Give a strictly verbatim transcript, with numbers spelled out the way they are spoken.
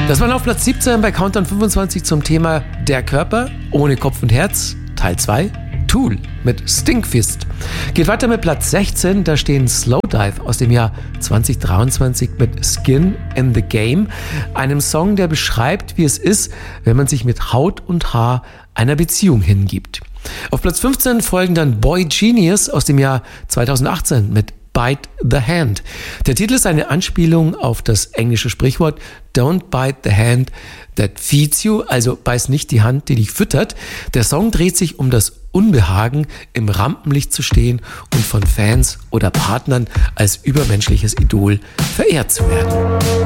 Das war auf Platz siebzehn bei Countdown fünfundzwanzig zum Thema Der Körper ohne Kopf und Herz, Teil zwei. Tool mit Stinkfist. Geht weiter mit Platz sechzehn, da stehen Slowdive aus dem Jahr zwanzig dreiundzwanzig mit Skin in the Game, einem Song, der beschreibt, wie es ist, wenn man sich mit Haut und Haar einer Beziehung hingibt. Auf Platz fünfzehn folgen dann Boy Genius aus dem Jahr zweitausendachtzehn mit Bite the Hand. Der Titel ist eine Anspielung auf das englische Sprichwort Don't bite the hand that feeds you, also beiß nicht die Hand, die dich füttert. Der Song dreht sich um das Unbehagen, im Rampenlicht zu stehen und von Fans oder Partnern als übermenschliches Idol verehrt zu werden.